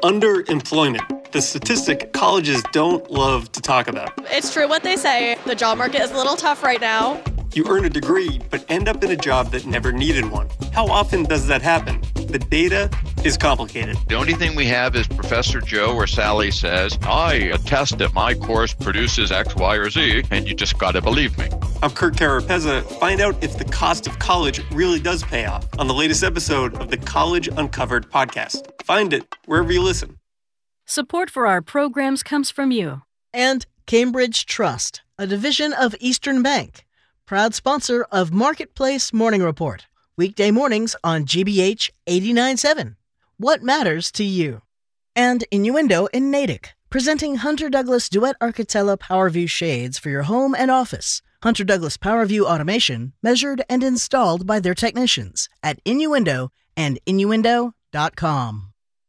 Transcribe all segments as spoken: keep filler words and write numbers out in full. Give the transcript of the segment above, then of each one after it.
Underemployment, the statistic colleges don't love to talk about. It's true what they say. The job market is a little tough right now. You earn a degree, but end up in a job that never needed one. How often does that happen? The data is complicated. The only thing we have is Professor Joe or Sally says, I attest that my course produces X, Y, or Z, and you just gotta believe me. I'm Kurt Carapezza. Find out if the cost of college really does pay off on the latest episode of the College Uncovered podcast. Find it wherever you listen. Support for our programs comes from you. And Cambridge Trust, a division of Eastern Bank. Proud sponsor of Marketplace Morning Report. Weekday mornings on G B H eighty-nine point seven. What matters to you? And Innuendo in Natick, presenting Hunter Douglas Duet Architella PowerView shades for your home and office. Hunter Douglas PowerView automation, measured and installed by their technicians at Innuendo and innuendo dot com.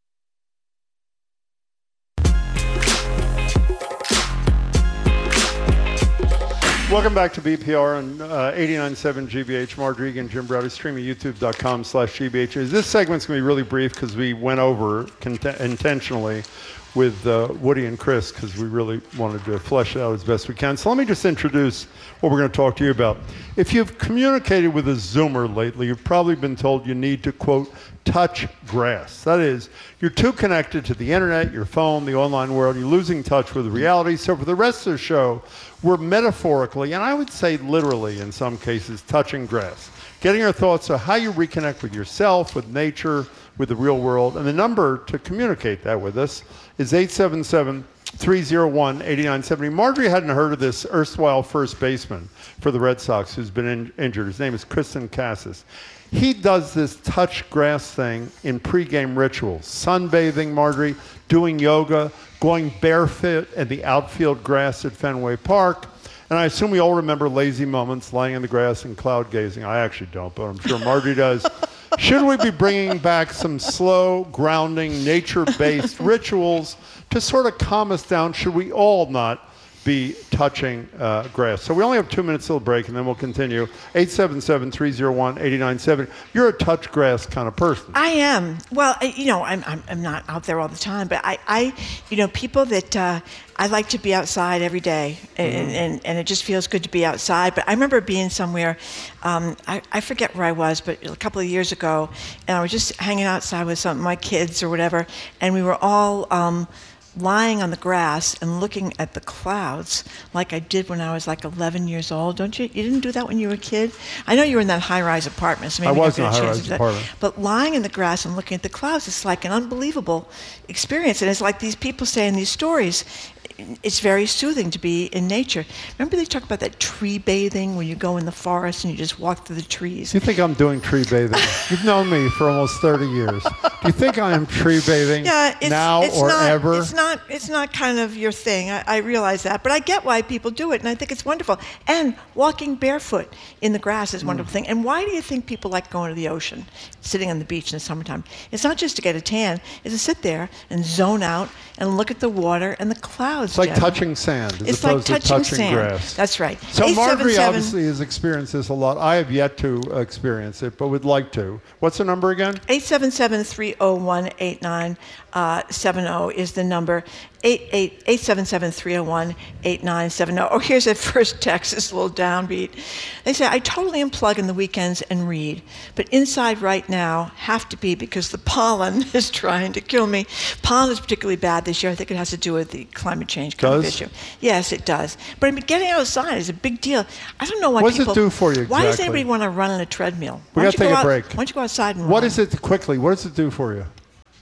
Welcome back to B P R on uh, eighty-nine point seven G B H. Marge Regan, Jim Browdy, streaming youtube dot com slash G B H. This segment's going to be really brief because we went over cont- intentionally with uh, Woody and Chris because we really wanted to flesh it out as best we can. So let me just introduce what we're going to talk to you about. If you've communicated with a Zoomer lately, you've probably been told you need to, quote, touch grass. That is, you're too connected to the internet, your phone, the online world. You're losing touch with reality. So for the rest of the show, we're metaphorically, and I would say literally in some cases, touching grass. Getting our thoughts on how you reconnect with yourself, with nature, with the real world. And the number to communicate that with us is eight seven seven, three oh one, eight nine seven oh. Marjorie hadn't heard of this erstwhile first baseman for the Red Sox who's been in- injured. His name is Triston Casas. He does this touch grass thing in pregame rituals. Sunbathing, Marjorie, doing yoga, going barefoot in the outfield grass at Fenway Park. And I assume we all remember lazy moments lying in the grass and cloud gazing. I actually don't, but I'm sure Marjorie does. Should we be bringing back some slow, grounding, nature-based rituals to sort of calm us down? Should we all not be touching uh, grass? So we only have two minutes till break, and then we'll continue. eight seven seven, three oh one, eight nine seven oh. You're a touch grass kind of person. I am. Well, I, you know, I'm, I'm I'm not out there all the time, but I, I you know, people that uh, I like to be outside every day, and, mm-hmm. and, and it just feels good to be outside. But I remember being somewhere, um, I, I forget where I was, but a couple of years ago, and I was just hanging outside with some of my kids or whatever, and we were all um, lying on the grass and looking at the clouds like I did when I was like eleven years old. Don't you? You didn't do that when you were a kid? I know you were in that high-rise apartment, so maybe I was you in a never high-rise that. apartment. But lying in the grass and looking at the clouds is like an unbelievable experience. And it's like these people say in these stories, it's very soothing to be in nature. Remember they talk about that tree bathing when you go in the forest and you just walk through the trees? You think I'm doing tree bathing? You've known me for almost thirty years. Do you think I am tree bathing yeah, it's, now it's or not, ever? It's not, it's not kind of your thing. I, I realize that. But I get why people do it, and I think it's wonderful. And walking barefoot in the grass is a wonderful mm. thing. And why do you think people like going to the ocean, sitting on the beach in the summertime? It's not just to get a tan. It's to sit there and zone out and look at the water and the clouds. It's like Jeff. touching sand as it's opposed like touching to touching sand. grass. That's right. So Marjorie obviously has experienced this a lot. I have yet to experience it, but would like to. What's the number again? eight seven seven, three oh one, eight nine seven oh is the number. eight seven seven, three oh one, eight nine seven oh. Oh, here's a first text, this little downbeat. They say, I totally unplug in the weekends and read, but inside right now have to be because the pollen is trying to kill me. Pollen is particularly bad this year. I think it has to do with the climate change kind does? of issue. Yes, it does. But I mean, getting outside is a big deal. I don't know why what people... What does it do for you exactly? Why does anybody want to run on a treadmill? We got to take a out, break. Why don't you go outside and What run? is it, quickly, what does it do for you?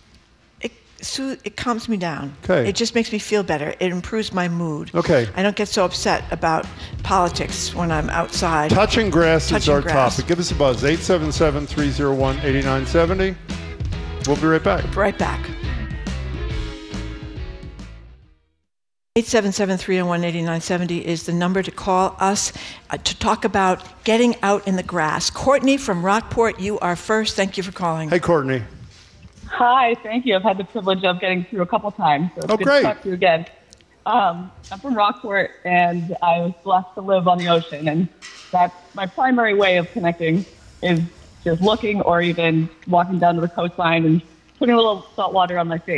So it calms me down. Okay. It just makes me feel better. It improves my mood. Okay. I don't get so upset about politics when I'm outside. Touching grass Touching is our grass. topic. Give us a buzz, eight seven seven, three oh one, eight nine seven oh. We'll be right back. Right back. eight seven seven, three oh one, eight nine seven oh is the number to call us uh, to talk about getting out in the grass. Courtney from Rockport, you are first. Thank you for calling. Hey, Courtney. Hi, thank you. I've had the privilege of getting through a couple times. So it's oh, good great. to talk to you again. Um, I'm from Rockport, and I was blessed to live on the ocean, and that's my primary way of connecting is just looking or even walking down to the coastline and putting a little salt water on my face.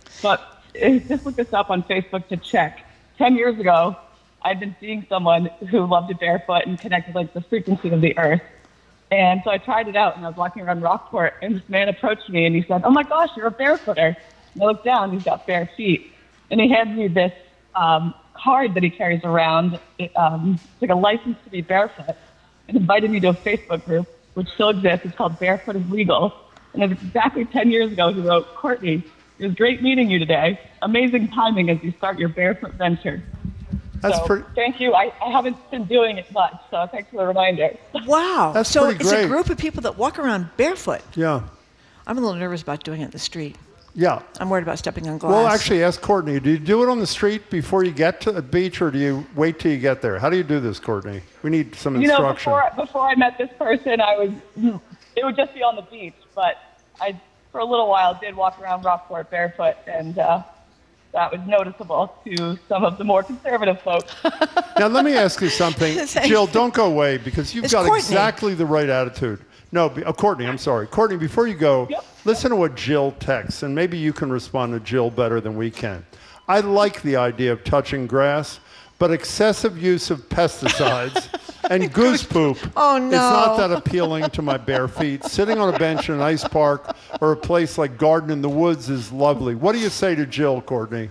But uh, just look this up on Facebook to check. Ten years ago, I'd been seeing someone who loved it barefoot and connected like the frequency of the earth. And so I tried it out, and I was walking around Rockport, and this man approached me, and he said, "Oh my gosh, you're a barefooter." And I looked down, he's got bare feet. And he handed me this um, card that he carries around. It, um, it's like a license to be barefoot, and invited me to a Facebook group, which still exists. It's called Barefoot is Legal. And it was exactly ten years ago, he wrote, "Courtney, it was great meeting you today. Amazing timing as you start your barefoot venture." That's so, pretty. Thank you. I, I haven't been doing it much, so thanks for the reminder. Wow. That's so pretty it's great. a group of people that walk around barefoot. Yeah. I'm a little nervous about doing it in the street. Yeah. I'm worried about stepping on glass. Well, actually, ask Courtney. Do you do it on the street before you get to the beach, or do you wait till you get there? How do you do this, Courtney? We need some You know, instruction. before, before I met this person, I was, it would just be on the beach, but I, for a little while, did walk around Rockport barefoot, and uh, that was noticeable to some of the more conservative folks. Now, let me ask you something. Jill, don't go away, because you've It's got Courtney. exactly the right attitude. No, be, uh, Courtney, I'm sorry. Courtney, before you go, Yep. listen to what Jill texts, and maybe you can respond to Jill better than we can. I like the idea of touching grass, but excessive use of pesticides and goose poop Oh, is no. not that appealing to my bare feet. Sitting on a bench in an ice park or a place like Garden in the Woods is lovely. What do you say to Jill, Courtney?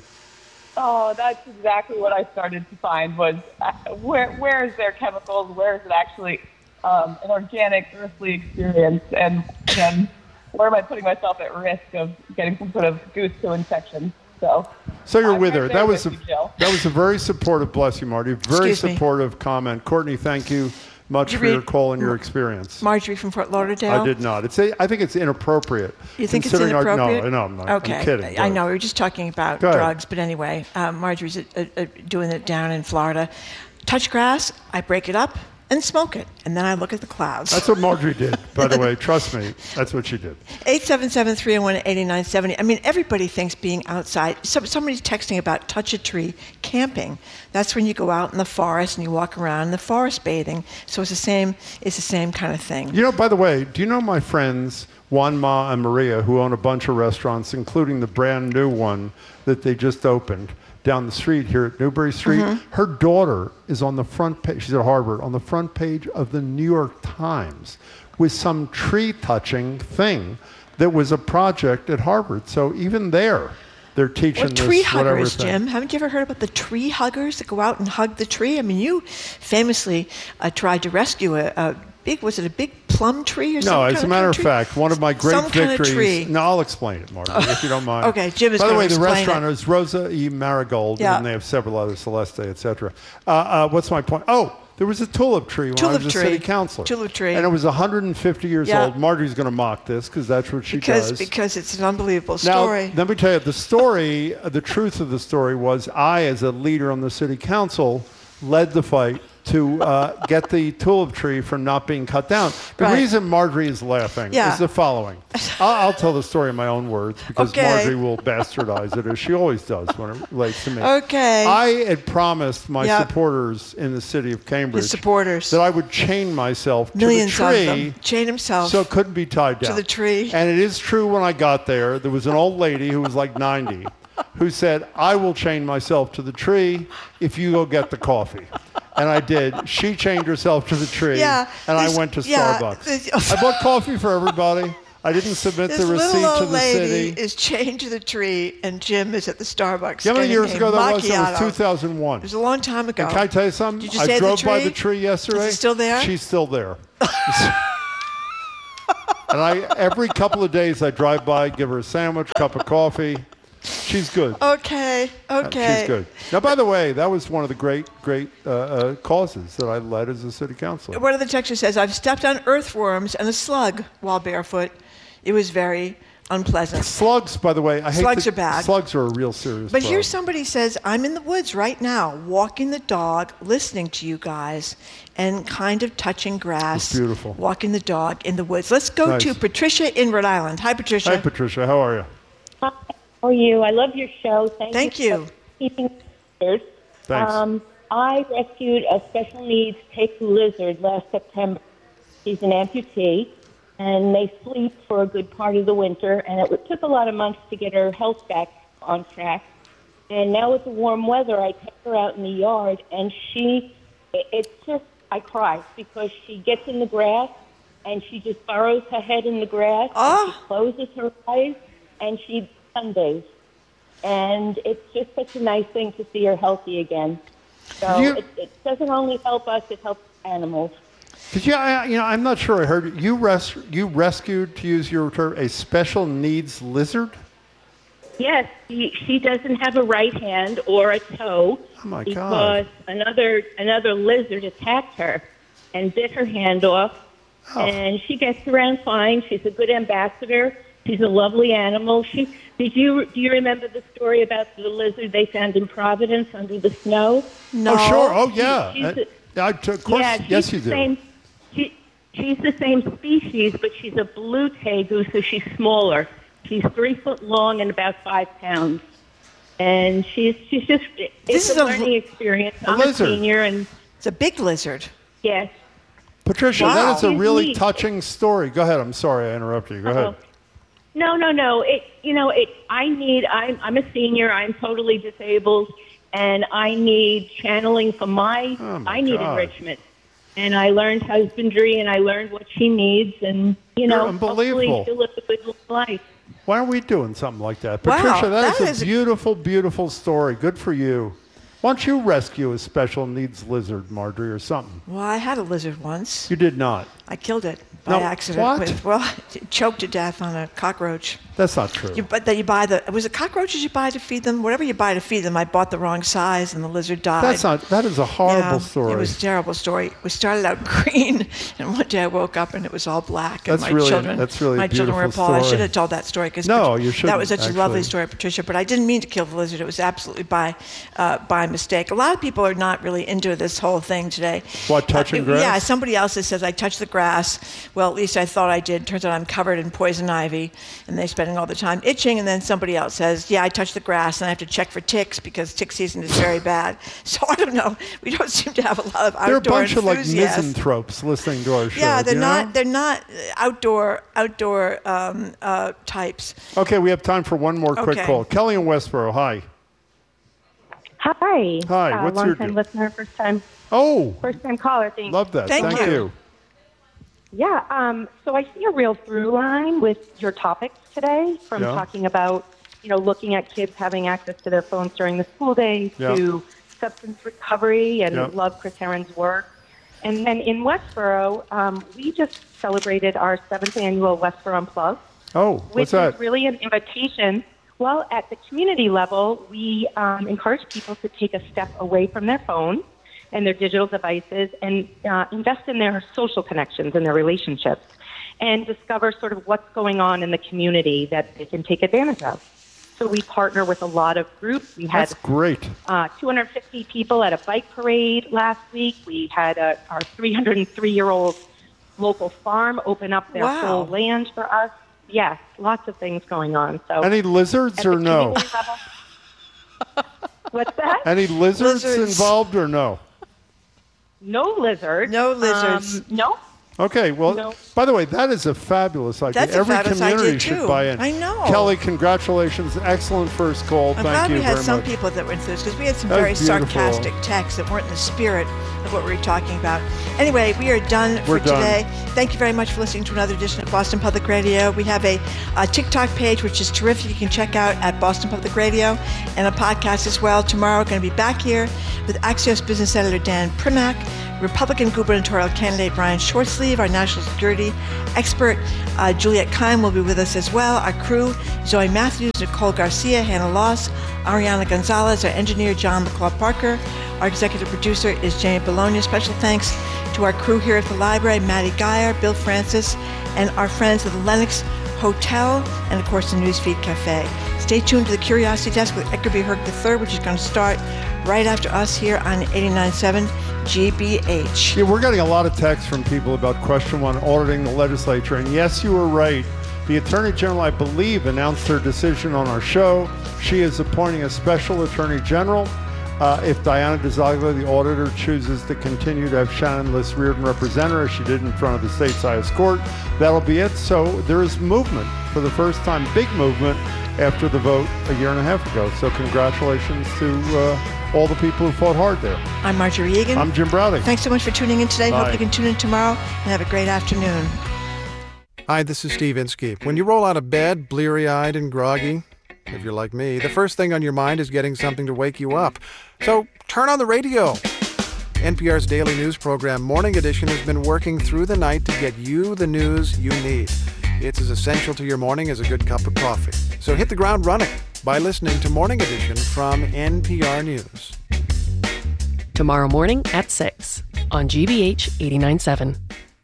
Oh, that's exactly what I started to find was uh, where where is there chemicals? Where is it actually um, an organic, earthly experience? And, and where am I putting myself at risk of getting some sort of goose poo infection? So, So you're I'm with right her. there That was a with you, Jill. that was a very supportive, bless you, Marty. Very Excuse me. supportive comment. Courtney, thank you much Did for you your read call and your experience. Marjorie from Fort Lauderdale? I did not. It's a, I think it's inappropriate. You think it's considering our- inappropriate? no, no, I'm not. Okay. I'm kidding. Go I ahead. know. We were just talking about Go ahead. drugs, but anyway, um, Marjorie's uh, uh, doing it down in Florida. Touch grass, I break it up and smoke it, and then I look at the clouds. That's what Marjorie did, by the way. Trust me. That's what she did. eight seven seven, three oh one, eight nine seven oh. I mean, everybody thinks being outside. So, somebody's texting about touch a tree camping. That's when you go out in the forest and you walk around in the forest bathing. So it's the same. It's the same kind of thing. You know, by the way, do you know my friends Juan Ma and Maria, who own a bunch of restaurants, including the brand new one that they just opened down the street here at Newbury Street? Mm-hmm. Her daughter is on the front page, she's at Harvard, on the front page of the New York Times with some tree touching thing that was a project at Harvard. So even there, they're teaching Well, tree this whatever huggers, thing. Jim. Haven't you ever heard about the tree huggers that go out and hug the tree? I mean, you famously uh, tried to rescue a, a big, was it a big plum tree or something? No, as a matter of fact, one of my great Some kind of victories. tree. No, I'll explain it, Marty, if you don't mind. Okay, Jim is By the gonna way, the explain restaurant it. is Rosa E. Marigold, Yeah. and they have several others, Celeste, et cetera. Uh, uh, what's my point? Oh, there was a tulip tree when I Tulip was a tree. city councilor. Tulip tree. And it was one hundred fifty years Yeah. old. Marjorie's going to mock this because that's what she Because, does. because it's an unbelievable Now, story. let me tell you, the story, the truth of the story was I, as a leader on the city council, led the fight to uh, get the tulip tree from not being cut down. The Right. reason Marjorie is laughing Yeah. is the following. I'll, I'll tell the story in my own words because Okay. Marjorie will bastardize it, as she always does when it relates to me. Okay. I had promised my Yep. supporters in the city of Cambridge His supporters. that I would chain myself Millions to the tree of them. Chain himself. so it couldn't be tied down. the tree. And it is true, when I got there, there was an old lady who was like ninety who said, I will chain myself to the tree if you go get the coffee. And I did. She chained herself to the tree, Yeah, and I this- went to yeah, Starbucks. this- I bought coffee for everybody. I didn't submit This the receipt little old to the lady city. is chained to the tree, and Jim is at the Starbucks. You know how many getting years a ago that was? That was macchiato. two thousand one. It was a long time ago. And can I tell you something? Did you I stay at the drove by tree? the tree yesterday. Is it still there? She's still there. And I every couple of days I drive by, give her a sandwich, cup of coffee. She's good. Okay, okay. She's good. Now, by the way, that was one of the great, great uh, uh, causes that I led as a city councilor. One of the textures says, I've stepped on earthworms and a slug while barefoot. It was very unpleasant. Slugs, by the way, I hate Slugs to- are bad. Slugs are a real serious But problem. here somebody says, I'm in the woods right now, walking the dog, listening to you guys, and kind of touching grass. That's beautiful. Walking the dog in the woods. Let's go Nice. to Patricia in Rhode Island. Hi, Patricia. Hi, Patricia. How are you? Hi, how are you? I love your show. Thank, Thank you. you. For keeping answers. Thanks. Um, I rescued a special needs Cape lizard last September. She's an amputee, and they sleep for a good part of the winter, and it took a lot of months to get her health back. on track. And now with the warm weather, I take her out in the yard, and she, it- it's just, I cry because she gets in the grass, and she just burrows her head in the grass, Oh. and she closes her eyes, and she sunbathes. And it's just such a nice thing to see her healthy again. So You- it, it doesn't only help us, it helps animals. Did you, I, you know, I'm not sure I heard you. Res, you rescued, to use your term, a special needs lizard? Yes, she, she doesn't have a right hand or a toe Oh, my because God. another another lizard attacked her and bit her hand off. Oh. And she gets around fine. She's a good ambassador. She's a lovely animal. She did you do you remember the story about the lizard they found in Providence under the snow? No. Oh, sure. Oh, She- yeah. she's Uh, the- I- of course, yeah, she's yes, you the do. Same, she, she's the same species, but she's a blue tegu, so she's smaller. She's three foot long and about five pounds. And she's she's just it's This is a a learning experience. a I'm lizard. a senior, and It's a big lizard. yes, Patricia, Wow. that is a She's really neat. touching story. Go ahead. I'm sorry I interrupted you. Go Uh-oh. ahead. no, no, no. It you know it. I need. I'm I'm a senior. I'm totally disabled, and I need channeling for my. Oh, my I need God. enrichment. And I learned husbandry, and I learned what she needs, and you know, You're unbelievable. hopefully she'll live a good life. Why aren't we doing something like that? Wow, Patricia, that that is, is a a- beautiful, beautiful story. Good for you. Why don't you rescue a special needs lizard, Marjorie, or something? Well, I had a lizard once. You did not. I killed it by No, accident. what? With, well, it choked to death on a cockroach. That's not true. You, but that you buy the was it cockroaches you buy to feed them? Whatever you buy to feed them, I bought the wrong size and the lizard died. That's not. That is a horrible Yeah, story. It was a terrible story. We started out green, and one day I woke up and it was all black. And That's my really- children, that's really a my children were beautiful appalled. I story. should have told that story because No, you That was shouldn't, such a lovely actually. story, Patricia. But I didn't mean to kill the lizard. It was absolutely by uh, by mistake. A lot of people are not really into this whole thing today. What, touching Uh, grass? Yeah, somebody else that says I touched the grass. Well, at least I thought I did. Turns out I'm covered in poison ivy, and they're spending all the time itching. And then somebody else says, yeah, I touched the grass, and I have to check for ticks because tick season is very bad. So I don't know. We don't seem to have a lot of outdoor there are a bunch of like enthusiasts. misanthropes listening to our show. Yeah, they're do you not. know? They're not uh, outdoor outdoor um, uh, types. Okay, we have time for one more quick Okay. call. Kelly in Westboro. Hi. Hi. Hi, Uh, what's long your time deal? listener, first time, Oh, first time caller. Thanks. love that. Thank Thank you. you. Yeah. Um, so I see a real through line with your topics today, from Yeah. talking about you know looking at kids having access to their phones during the school day Yeah. to substance recovery, and Yeah. love Chris Herron's work. And then in Westboro, um, we just celebrated our seventh annual Westboro Unplugged, Oh, which what's that? is really an invitation. Well, at the community level, we um, encourage people to take a step away from their phone and their digital devices and uh, invest in their social connections and their relationships and discover sort of what's going on in the community that they can take advantage of. So we partner with a lot of groups. We had That's great. uh, two hundred fifty people at a bike parade last week. We had a, our three hundred three-year-old local farm open up their Wow. whole land for us. Yes, lots of things going on. So Any lizards at or the no? community level- What's that? Any lizards, Lizards. involved or no? No lizards. No lizards. Um, no. Okay, well, No. by the way, that is a fabulous idea. That's a Every fabulous community idea, should too. buy in. I know. Kelly, congratulations. Excellent first call. I'm Thank glad you we had very some much. people that were enthused because we had some That was very beautiful. sarcastic texts that weren't in the spirit of what we were talking about. Anyway, we are done for We're done. today. Thank you very much for listening to another edition of Boston Public Radio. We have a, a TikTok page, which is terrific. You can check out at Boston Public Radio, and a podcast as well. Tomorrow, we're going to be back here with Axios business editor Dan Primack, Republican gubernatorial candidate Brian Shortsleeve, our national security expert uh, Juliette Kime will be with us as well. Our crew, Zoe Matthews, Nicole Garcia, Hannah Loss, Ariana Gonzalez, our engineer John McClaw Parker. Our executive producer is Jamie Bologna. Special thanks to our crew here at the library, Maddie Geyer, Bill Francis, and our friends at the Lenox Hotel, and of course the Newsfeed Cafe. Stay tuned to the Curiosity Desk with Edgar B. Herc the third, which is going to start right after us here on eighty-nine point seven G B H. Yeah, we're getting a lot of texts from people about question one, auditing the legislature. And yes, you were right. The Attorney General, I believe, announced her decision on our show. She is appointing a special Attorney General. Uh, if Diana DeZoglia, the auditor, chooses to continue to have Shannon Liss Reardon represent her, as she did in front of the state's highest court, that'll be it. So there is movement for the first time, big movement after the vote a year and a half ago. So congratulations to uh, all the people who fought hard there. I'm Marjorie Egan. I'm Jim Browdy. Thanks so much for tuning in today. Bye. Hope you can tune in tomorrow and have a great afternoon. Hi, this is Steve Inskeep. When you roll out of bed, bleary-eyed and groggy, if you're like me, the first thing on your mind is getting something to wake you up. So turn on the radio. N P R's daily news program, Morning Edition, has been working through the night to get you the news you need. It's as essential to your morning as a good cup of coffee. So hit the ground running by listening to Morning Edition from N P R News. Tomorrow morning at six on G B H eighty-nine point seven.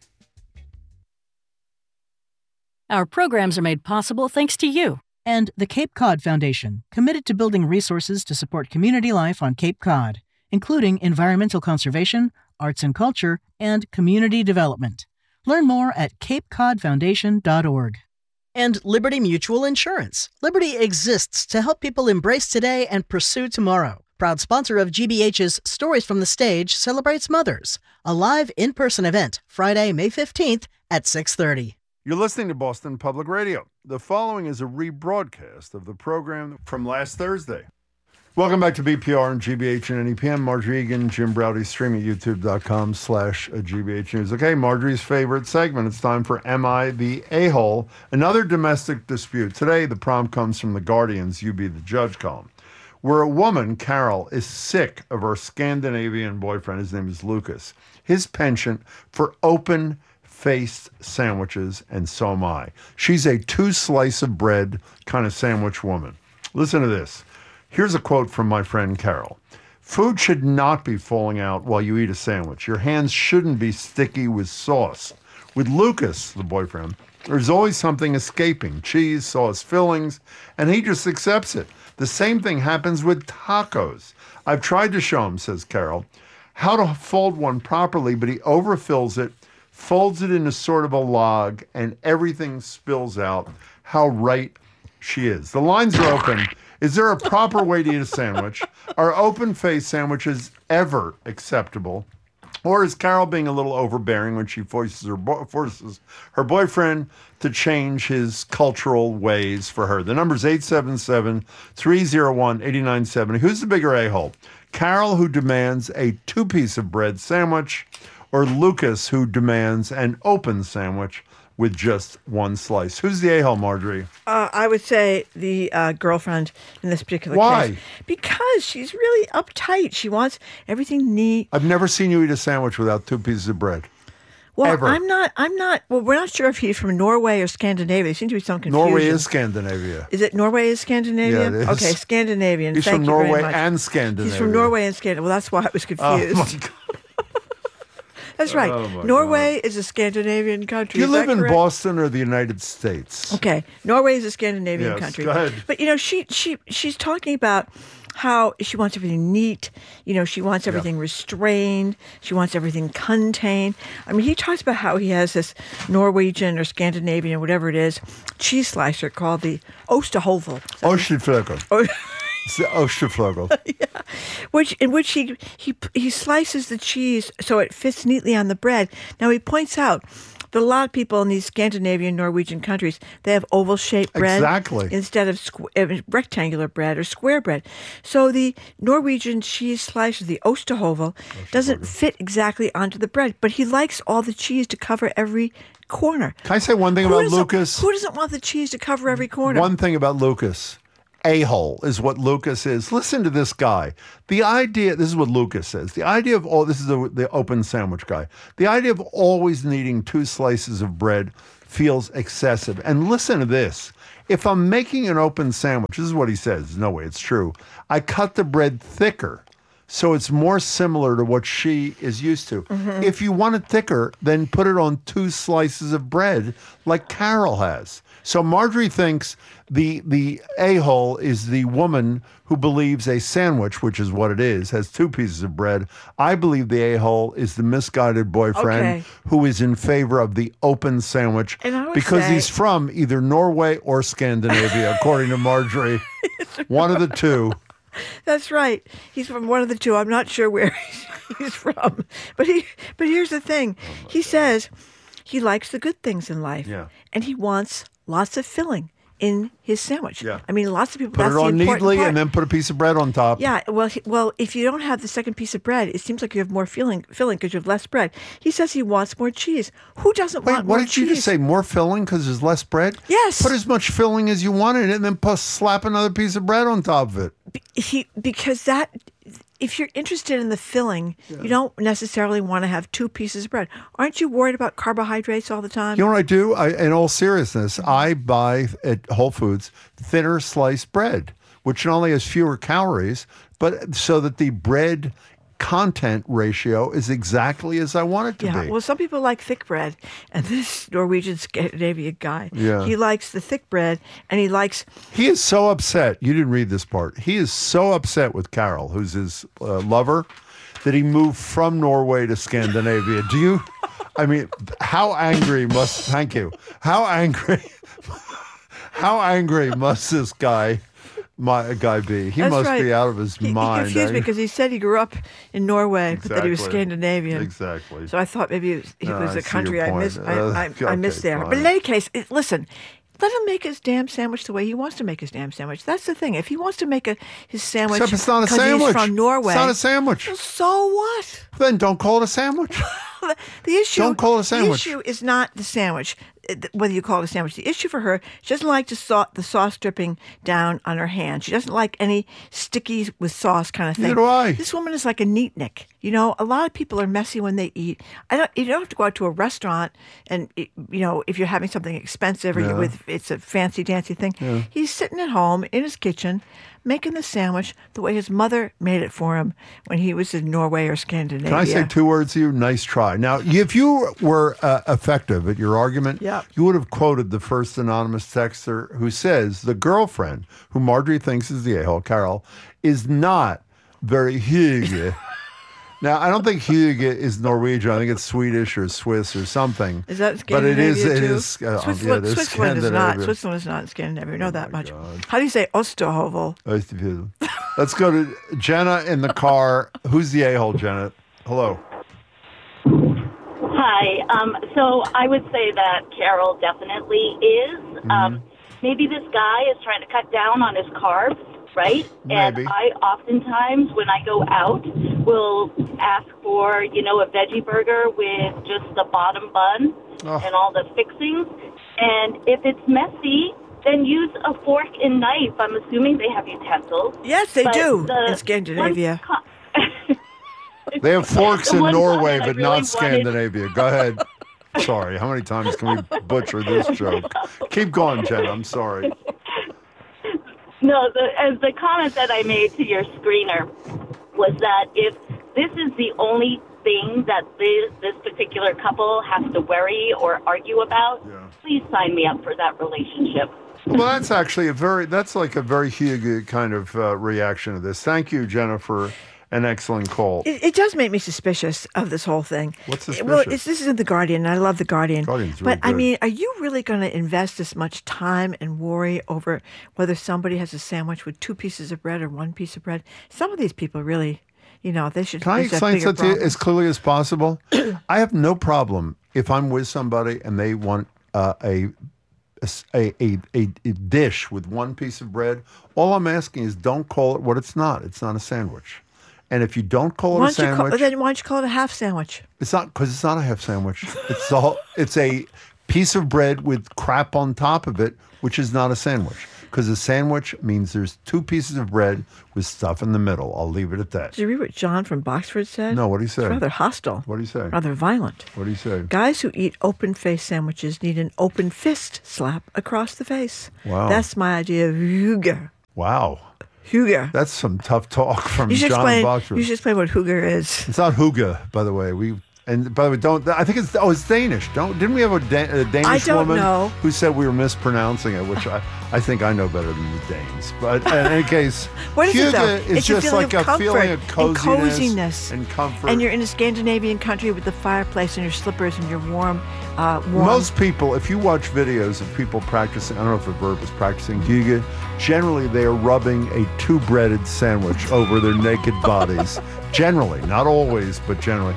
Our programs are made possible thanks to you. And the Cape Cod Foundation, committed to building resources to support community life on Cape Cod, including environmental conservation, arts and culture, and community development. Learn more at cape cod foundation dot org. And Liberty Mutual Insurance. Liberty exists to help people embrace today and pursue tomorrow. Proud sponsor of G B H's Stories from the Stage celebrates Mothers, a live in-person event, Friday, May fifteenth at six thirty. You're listening to Boston Public Radio. The following is a rebroadcast of the program from last Thursday. Welcome back to B P R and G B H and N E P M. Marjorie Egan, Jim Browdy, streaming at youtube.com slash GBH News. Okay, Marjorie's favorite segment. It's time for Am I the A-Hole? Another domestic dispute. Today, the prompt comes from the Guardian's You Be the Judge column, where a woman, Carol, is sick of her Scandinavian boyfriend. His name is Lucas. His penchant for open faced sandwiches, and so am I. She's a two slice of bread kind of sandwich woman. Listen to this. Here's a quote from my friend Carol. Food should not be falling out while you eat a sandwich. Your hands shouldn't be sticky with sauce. With Lucas, the boyfriend, there's always something escaping, cheese, sauce, fillings, and he just accepts it. The same thing happens with tacos. I've tried to show him, says Carol, how to fold one properly, but he overfills it, folds it into sort of a log, and everything spills out. How right she is. The lines are open. Is there a proper way to eat a sandwich? Are open-faced sandwiches ever acceptable? Or is Carol being a little overbearing when she forces her, bo- forces her boyfriend to change his cultural ways for her? The number's eight seven seven, three oh one, eight nine seven zero. Who's the bigger a-hole? Carol, who demands a two-piece of bread sandwich, or Lucas, who demands an open sandwich with just one slice? Who's the a-hole, Marjorie? Uh, I would say the uh, girlfriend in this particular Why? case. Because she's really uptight. She wants everything neat. I've never seen you eat a sandwich without two pieces of bread. Well, Ever. I'm not, I'm not, well, we're not sure if he's from Norway or Scandinavia. There seems to be some confusion. Norway is Scandinavia. Is it Norway is Scandinavia? Yeah, it is. Okay, Scandinavian. He's Thank from you very Norway much. and Scandinavia. He's from Norway and Scandinavia. Well, that's why I was confused. Oh, my God. That's right. Oh, my Norway is a Scandinavian country. Do you Is live that in correct? Boston or the United States? Okay, Norway is a Scandinavian Yes, country. go ahead. But you know, she she she's talking about how she wants everything neat. You know, she wants everything restrained. She wants everything contained. I mean, he talks about how he has this Norwegian or Scandinavian, whatever it is, cheese slicer called the Oosterhovel. Osterflögel. Oh. It's the Osterflögel. Yeah. Which in which he he he slices the cheese so it fits neatly on the bread. Now he points out that a lot of people in these Scandinavian, Norwegian countries, they have oval-shaped bread Exactly. instead of squ- uh, rectangular bread or square bread. So the Norwegian cheese slicer, the Oosterhovel, doesn't fit exactly onto the bread, but he likes all the cheese to cover every corner. Can I say one thing Who about doesn't- Lucas? Who doesn't want the cheese to cover every corner? One thing about Lucas. A-hole is what Lucas is. Listen to this guy. The idea, this is what Lucas says, the idea of all, this is the, the open sandwich guy, the idea of always needing two slices of bread feels excessive. And listen to this. If I'm making an open sandwich, this is what he says, no way, it's true, I cut the bread thicker so it's more similar to what she is used to. Mm-hmm. If you want it thicker, then put it on two slices of bread like Carol has. So Marjorie thinks the the a-hole is the woman who believes a sandwich, which is what it is, has two pieces of bread. I believe the a-hole is the misguided boyfriend Okay. who is in favor of the open sandwich And I would because say- he's from either Norway or Scandinavia, according to Marjorie. One of the two. That's right. He's from one of the two. I'm not sure where he's from. But he but here's the thing. He says he likes the good things in life. Yeah. And he wants lots of filling in his sandwich. Yeah. I mean, lots of people Put that's it the on important neatly part. and then put a piece of bread on top. Yeah, well, he, well, if you don't have the second piece of bread, it seems like you have more filling filling because you have less bread. He says he wants more cheese. Who doesn't Wait, want what more did you cheese? just say? More filling because there's less bread? Yes. Put as much filling as you want in it and then plus slap another piece of bread on top of it. He because that if you're interested in the filling, you don't necessarily want to have two pieces of bread. Aren't you worried about carbohydrates all the time? You know what I do? I, in all seriousness, I buy at Whole Foods thinner sliced bread, which not only has fewer calories, but so that the bread content ratio is exactly as I want it to yeah, be. well, some people like thick bread, and this Norwegian Scandinavian guy, Yeah. he likes the thick bread, and he likes. He is so upset. You didn't read this part. He is so upset with Carol, who's his uh, lover, that he moved from Norway to Scandinavia. Do you? I mean, how angry must? Thank you. How angry? How angry must this guy? My guy be. He That's must right. be out of his He, mind. he confused me eh? because he said he grew up in Norway, but that he was Exactly. Scandinavian. Exactly. So I thought maybe it was, it No, was I a see country your I point. missed. I, Uh, I, I okay, missed there. fine. But in any case, it, listen. Let him make his damn sandwich the way he wants to make his damn sandwich. That's the thing. If he wants to make a his sandwich Except it's not a 'cause sandwich. he's from Norway, It's not a sandwich. well, so what? Then don't call it a sandwich. the, the issue. Don't call it a sandwich. The issue is not the sandwich, uh, th- whether you call it a sandwich. The issue for her, she doesn't like to saw, the sauce dripping down on her hand. She doesn't like any sticky with sauce kind of thing. Neither do I. This woman is like a neatnik. You know, a lot of people are messy when they eat. I don't. You don't have to go out to a restaurant and you know if you're having something expensive or Yeah. you with it's a fancy dancy thing. Yeah. He's sitting at home in his kitchen. Making the sandwich the way his mother made it for him when he was in Norway or Scandinavia. Can I say two words to you? Nice try. Now, if you were uh, effective at your argument, Yeah. you would have quoted the first anonymous texter who says the girlfriend, who Marjorie thinks is the a-hole, Carol, is not very hyggelig. Now, I don't think hyggelig is Norwegian. I think it's Swedish or Swiss or something. Is that But it Scandinavia is. It too? is. Uh, Switzerland, yeah, it is Switzerland is not. Scandinavia. Switzerland is not Scandinavia. We know that much. How do you say Osterhovel? Let's go to Jenna in the car. Who's the a-hole, Jenna? Hello. Hi. Um, so I would say that Carol definitely is. Mm-hmm. Um, maybe this guy is trying to cut down on his carbs, right? Maybe. And I oftentimes, when I go out, will ask for, you know, a veggie burger with just the bottom bun Oh. and all the fixings. And if it's messy, then use a fork and knife. I'm assuming they have utensils. Yes, they But do the in Scandinavia. one co- They have forks The in one Norway, comment I but really not wanted- Scandinavia. Go ahead. Sorry. How many times can we butcher this joke? Keep going, Jenna. I'm sorry. No, the as the comment that I made to your screener was that if this is the only thing that this, this particular couple has to worry or argue about, please sign me up for that relationship. Well, that's actually a very, that's like a very huge kind of uh, reaction to this. Thank you, Jenna, for an excellent call. It, it does make me suspicious of this whole thing. What's Well, suspicious? it's, this is in The Guardian, and I love The Guardian. Guardian's really but, I good. mean, are you really going to invest this much time and worry over whether somebody has a sandwich with two pieces of bread or one piece of bread? Some of these people really, you know, they should Can I they should have explain bigger something to you problems. as clearly as possible? I have no problem if I'm with somebody and they want uh, a, a, a, a, a dish with one piece of bread. All I'm asking is don't call it what it's not. It's not a sandwich. And if you don't call it Why a don't you sandwich, call, then why don't you call it a half sandwich? it's not because it's not a half sandwich. It's all. It's a piece of bread with crap on top of it, which is not a sandwich. Because a sandwich means there's two pieces of bread with stuff in the middle. I'll leave it at that. Did you read what John from Boxford said? No, what do you say? It's rather hostile. What do you say? Rather violent. What do you say? Guys who eat open face sandwiches need an open fist slap across the face. Wow. That's my idea of hygge. Wow. Hygge. That's some tough talk from You should John explain. Boxford. You should explain what hygge is. It's not hygge, by the way. We and by the way, don't. I think it's oh, it's Danish. Don't didn't we have a, da- a Danish I don't woman know. who said we were mispronouncing it, which I, I think I know better than the Danes. But in any case, What is it though? hygge is It's a just feeling like of a comfort feeling of and coziness coziness and comfort. And you're in a Scandinavian country with the fireplace and your slippers and your warm, uh, warm. Most people, if you watch videos of people practicing, I don't know if the verb is practicing hygge, generally they are rubbing a two-breaded sandwich over their naked bodies. Generally, not always, but generally.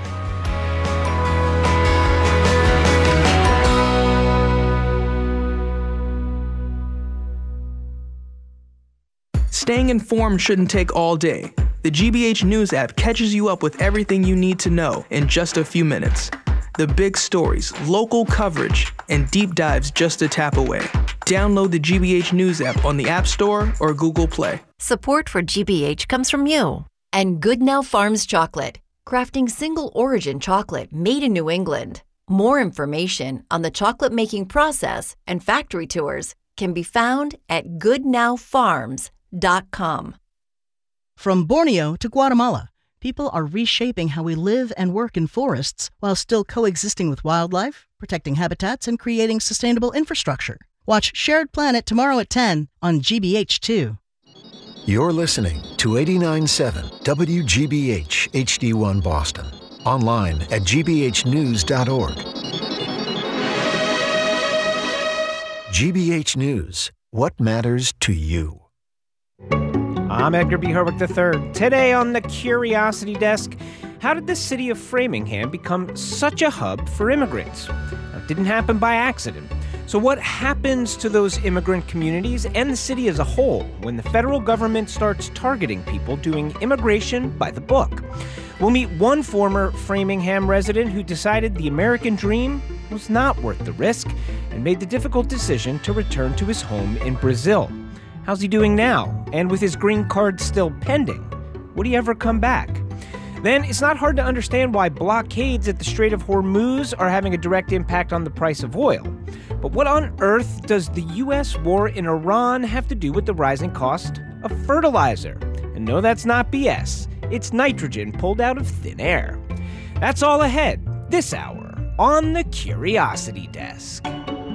Staying informed shouldn't take all day. The G B H News app catches you up with everything you need to know in just a few minutes. The big stories, local coverage, and deep dives just a tap away. Download the G B H News app on the App Store or Google Play. Support for G B H comes from you and Good Now Farms Chocolate, crafting single origin chocolate made in New England. More information on the chocolate making process and factory tours can be found at good now farms dot com. From Borneo to Guatemala, people are reshaping how we live and work in forests while still coexisting with wildlife, protecting habitats, and creating sustainable infrastructure. Watch Shared Planet tomorrow at ten on G B H two. You're listening to eighty-nine point seven W G B H H D one Boston. Online at g b h news dot org. G B H News. What matters to you? I'm Edgar B. Herwick the third. Today on the Curiosity Desk, how did the city of Framingham become such a hub for immigrants? It didn't happen by accident. So what happens to those immigrant communities and the city as a whole when the federal government starts targeting people doing immigration by the book? We'll meet one former Framingham resident who decided the American dream was not worth the risk and made the difficult decision to return to his home in Brazil. How's he doing now? And with his green card still pending, would he ever come back? Then it's not hard to understand why blockades at the Strait of Hormuz are having a direct impact on the price of oil. But what on earth does the U S war in Iran have to do with the rising cost of fertilizer? And no, that's not B S. It's nitrogen pulled out of thin air. That's all ahead this hour on the Curiosity Desk.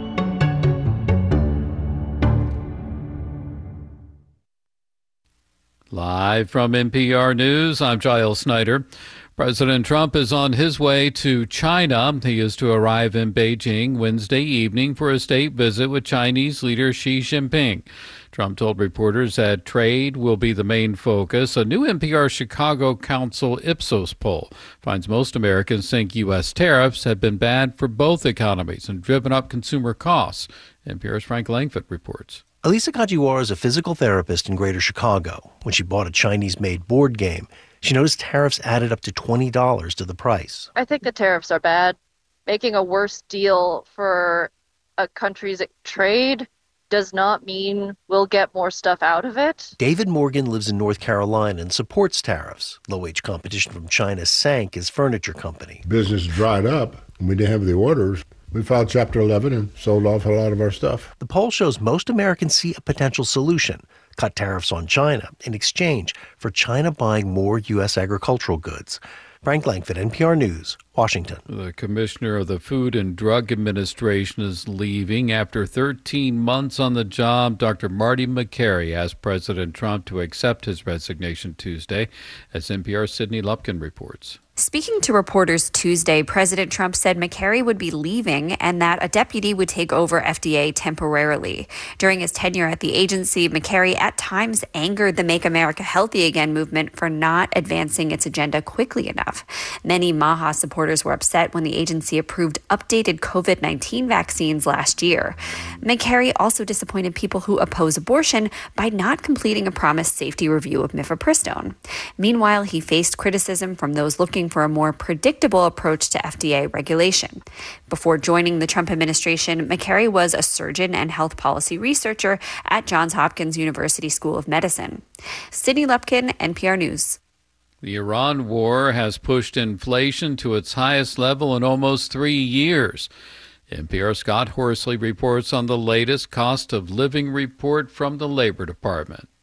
Live from N P R News, I'm Giles Snyder. President Trump is on his way to China. He is to arrive in Beijing Wednesday evening for a state visit with Chinese leader Xi Jinping. Trump told reporters that trade will be the main focus. A new N P R Chicago Council Ipsos poll finds most Americans think U S tariffs have been bad for both economies and driven up consumer costs. N P R's Frank Langford reports. Elisa Kajiwara is a physical therapist in Greater Chicago. When she bought a Chinese-made board game, she noticed tariffs added up to twenty dollars to the price. I think the tariffs are bad. Making a worse deal for a country's trade does not mean we'll get more stuff out of it. David Morgan lives in North Carolina and supports tariffs. Low-wage competition from China sank his furniture company. Business dried up, and we didn't have the orders. We filed Chapter eleven and sold off a lot of our stuff. The poll shows most Americans see a potential solution: cut tariffs on China in exchange for China buying more U S agricultural goods. Frank Langford, N P R News, Washington. The commissioner of the Food and Drug Administration is leaving after thirteen months on the job. Doctor Marty Makary asked President Trump to accept his resignation Tuesday, as N P R's Sydney Lupkin reports. Speaking to reporters Tuesday, President Trump said Makary would be leaving and that a deputy would take over F D A temporarily. During his tenure at the agency, Makary at times angered the Make America Healthy Again movement for not advancing its agenda quickly enough. Many MAHA supporters were upset when the agency approved updated COVID nineteen vaccines last year. Makary also disappointed people who oppose abortion by not completing a promised safety review of mifepristone. Meanwhile, he faced criticism from those looking for a more predictable approach to F D A regulation. Before joining the Trump administration, Makary was a surgeon and health policy researcher at Johns Hopkins University School of Medicine. Sydney Lupkin, N P R News. The Iran war has pushed inflation to its highest level in almost three years. N P R's Scott Horsley reports on the latest cost of living report from the Labor Department.